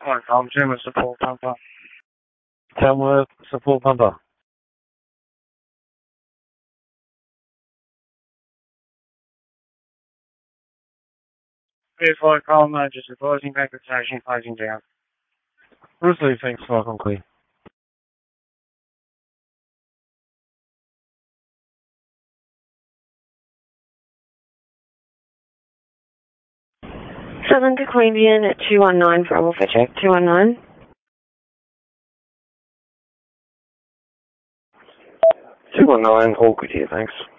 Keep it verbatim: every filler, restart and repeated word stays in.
Hi, I'm Jim with Support Pampa. Tamworth, Support Pumper. Verified call manager supporting reputation closing down. Received, thanks, Michael Clear. Southern to Queanbeyan at two one nine for Bravo for check, two one nine. two one nine, all good here, thanks.